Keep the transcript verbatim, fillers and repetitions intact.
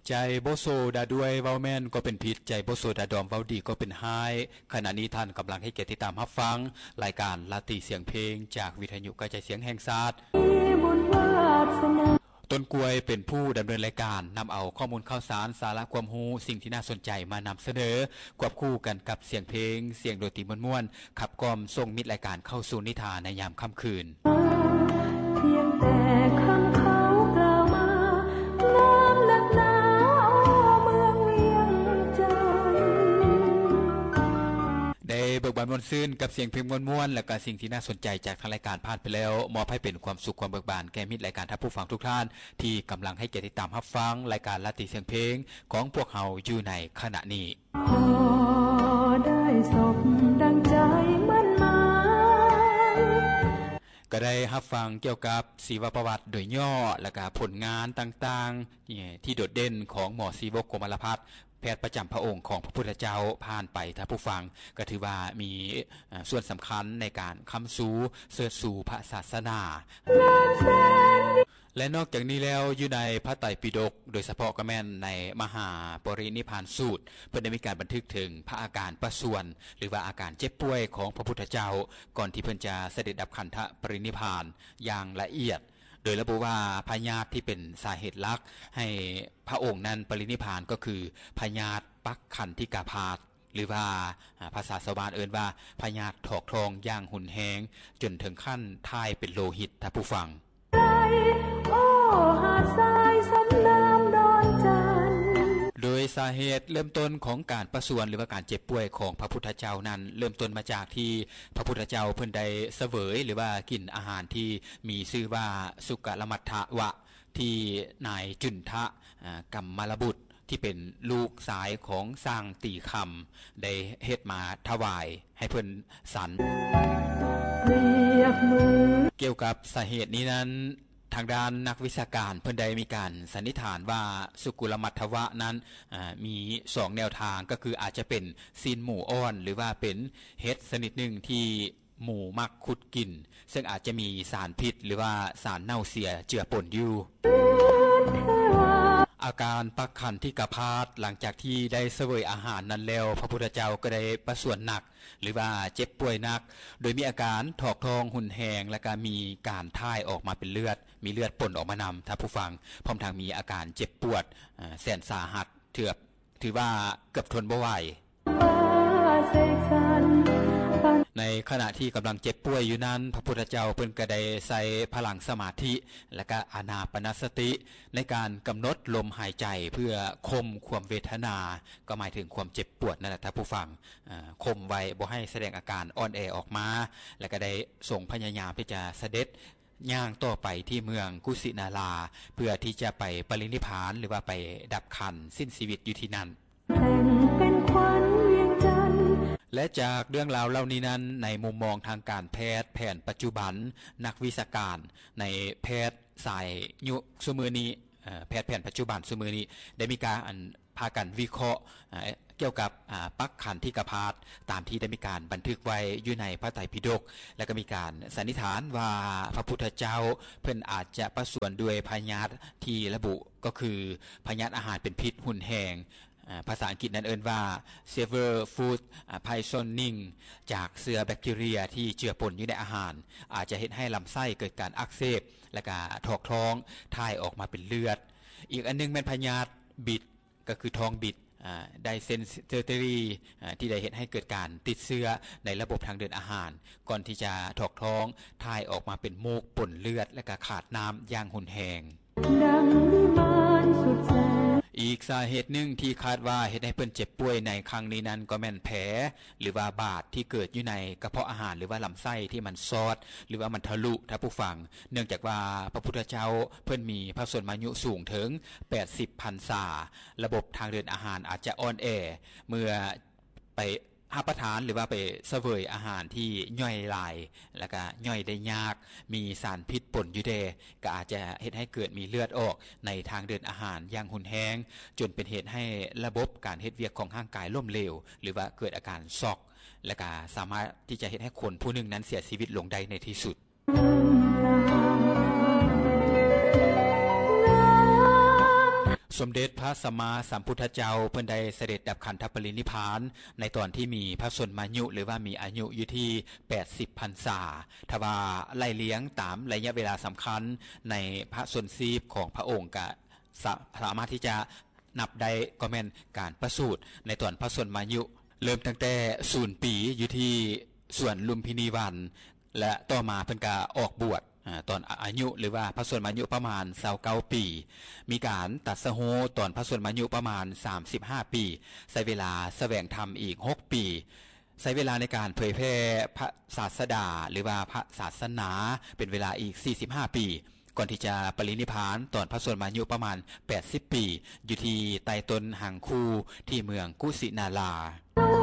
ใจโบโซดาด้วยเว้าแม่นก็เป็นผิดใจโบโซดาดอมเว้าดีก็เป็นหายขณะนี้ท่านกำลังให้เกียรติติดตามรับฟังรายการลาติเสียงเพลงจากวิทยุกระจายเสียงแห่งชาติต้นกล้วยเป็นผู้ดำเนินรายการนำเอาข้อมูลข่าวสารสาระความรู้สิ่งที่น่าสนใจมานำเสนอควบคู่กันกับเสียงเพลงเสียงดนตรีม่วนๆขับกล่อมส่งมิตรรายการเข้าสู่นิทานในยามค่ำคืนเพียงแต่คำเขากล่าวมาน้ำหนักหนาเมืองเวียงใจได้เบิกบานม่วนซื่นกับเสียงเพลงม่วนๆและก็สิ่งที่น่าสนใจจากทางรายการผ่านไปแล้วมอบให้เป็นความสุขความเบิกบานแก่มิตรรายการท่านผู้ฟังทุกท่านที่กำลังให้เกียรติติดตามรับฟังรายการลาติเสียงเพลงของพวกเฮาอยู่ในขณะนี้พอได้สมดังใจมั่นหมายก็ได้รับฟังเกี่ยวกับชีวประวัติโดยย่อและก็ผลงานต่างๆที่โดดเด่นของหมอศิวก โกมารพัฒน์แพทย์ประจำพระองค์ของพระพุทธเจ้าผ่านไปท่านผู้ฟังก็ถือว่ามีส่วนสำคัญในการค้ำสู่เสริฐสู่พระศาสนาและนอกจากนี้แล้วอยู่ในพระไตรปิฎกโดยเฉพาะก็แม่นในมหาปรินิพพานสูตรเพิ่นได้มีการบันทึกถึงพระอาการประส่วนหรือว่าอาการเจ็บป่วยของพระพุทธเจ้าก่อนที่เพิ่นจะเสด็จดับขันธปรินิพพานอย่างละเอียดโดยระบุว่าพยาธิที่เป็นสาเหตุหลักให้พระองค์นั้นปรินิพพานก็คือพยาธิปักขันธิกาพาธหรือว่าภาษาชาวบ้านเอ่ยว่าพยาธิถอกทองอย่างหุ่นแหงจนถึงขั้นท้ายเป็นโลหิตท่านผู้ฟังโอ้หาดทรายสมน้ำดอนจันทร์โดยสาเหตุเริ่มต้นของการประส่วนหรือว่าการเจ็บป่วยของพระพุทธเจ้านั้นเริ่มต้นมาจากที่พระพุทธเจ้าเพิ่นได้เสวยหรือว่ากินอาหารที่มีชื่อว่าสุกลมัฏฐวะที่นายจุนทะกัมมลบุตรที่เป็นลูกสายของสร้างตีคำได้เฮ็ดมาถวายให้เพิ่นสันเกี่ยวกับสาเหตุนี้นั้นทางด้านนักวิชาการเพิ่นได้มีการสันนิษฐานว่าสุกุลมัฏฐวะนั้นมีสองแนวทางก็คืออาจจะเป็นซีนหมูอ้อนหรือว่าเป็นเห็ดชนิดหนึ่งที่หมูมักขุดกินซึ่งอาจจะมีสารพิษหรือว่าสารเน่าเสียเจือปนอยู่อาการปักขันธิกาพาธหลังจากที่ได้เสวยอาหารนั้นแล้วพระพุทธเจ้าก็ได้ประส่วนหนักหรือว่าเจ็บป่วยหนักโดยมีอาการถอกทองหุ่นแหงและก็มีการถ่ายออกมาเป็นเลือดมีเลือดป่นออกมานำถ้าผู้ฟังพร้อมทางมีอาการเจ็บปวดแสนสาหัสเถือบถือว่าเกือบทนบ่ไหวในขณะที่กำลังเจ็บป่วยอยู่นั้นพระพุทธเจ้าเพิ่นก็ได้ใส่พลังสมาธิและก็อานาปานสติในการกำหนดลมหายใจเพื่อข่มความเวทนาก็หมายถึงความเจ็บปวดนั่นแหละท่านผู้ฟังข่มไว้บ่ให้แสดงอาการอ่อนแอออกมาและก็ได้ส่งพญายามที่จะเสด็จย่างต่อไปที่เมืองกุสินาราเพื่อที่จะไปปรินิพพานหรือว่าไปดับขันสิ้นชีวิตอยู่ที่นั่นและจากเรื่องราวเหล่านี้นั้นในมุมมองทางการแพทย์แผนปัจจุบันนักวิชาการในแพทย์สายยุคสมัยนี้แพทย์แผนปัจจุบันสมัยนี้ได้มีการพากันวิเคราะห์เกี่ยวกับปักขันธิกาพาธตามที่ได้มีการบันทึกไว้อยู่ในพระไตรปิฎกและก็มีการสันนิษฐานว่าพระพุทธเจ้าเพิ่นอาจจะประส่วนด้วยพยาธิที่ระบุก็คือพยาธิอาหารเป็นพิษหุ่นแหงภาษาอังกฤษนั้นเอ่ยว่า severe food poisoning จากเชื้อแบคทีเรียที่เจือปนอยู่ในอาหารอาจจะเฮ็ดให้ลำไส้เกิดการอักเสบและก็ถอกท้องถ่ายออกมาเป็นเลือดอีกอันนึงเป็นพยาธิบิดก็คือท้องบิดไดเซนเซอร์เทอรี่ที่ได้เฮ็ดให้เกิดการติดเชื้อในระบบทางเดินอาหารก่อนที่จะถอกท้องถ่ายออกมาเป็นมูกป่นเลือดและก็ขาดน้ำอย่างหุนแหงอีกสาเหตุหนึ่งที่คาดว่าเฮ็ดให้เพิ่นเจ็บป่วยในครั้งนี้นั้นก็แม่นแผลหรือว่าบาดที่เกิดอยู่ในกระเพาะอาหารหรือว่าลำไส้ที่มันซอดหรือว่ามันทะลุถ้าผู้ฟังเนื่องจากว่าพระพุทธเจ้าเพิ่นมีพระชนมายุสูงถึงแปดสิบพรรษาระบบทางเดินอาหารอาจจะอ่อนแอเมื่อไปรับประทานหรือว่าไปเสวยอาหารที่ย่อยลายแล้วก็ย่อยได้ยากมีสารพิษปนอยู่เดก็อาจจะเฮ็ดให้เกิดมีเลือดออกในทางเดินอาหารอย่างหุนแฮงจนเป็นเหตุให้ระบบการเฮ็ดเวียกของร่างกายล้มเหลวหรือว่าเกิดอาการช็อกและก็สามารถที่จะเฮ็ดให้คนผู้หนึ่งนั้นเสียชีวิตลงได้ในที่สุด สสมเด็จพระสัมมาสัมพุทธเจ้าเพิ่นได้เสด็จดับขันธปรินิพพานในตอนที่มีพระชนมายุหรือว่ามีอายุอยู่ที่แปดสิบพรรษาทว่าไล่เลี้ยงตามระยะเวลาสำคัญในพระชนชีพของพระองค์ก็สามารถที่จะนับได้ก็แม่นการประสูติในตอนพระชนมายุเริ่มตั้งแต่ศูนย์ปีอยู่ที่สวนลุมพินีวันและต่อมาเพิ่นก็ออกบวชตอนอายุหรือว่าพระชนมายุประมาณยี่สิบเก้าปีมีการตัดสโหตอนพระชนมายุประมาณสามสิบห้าปีใช้เวลาแสวงธรรมอีกหกปีใช้เวลาในการเผยแพร่พระศาสดาหรือว่าพระศาสนาเป็นเวลาอีกสี่สิบห้าปีก่อนที่จะปรินิพพานตอนพระชนมายุประมาณแปดสิบปีอยู่ที่ใต้ต้นหางคูที่เมืองกุสินารา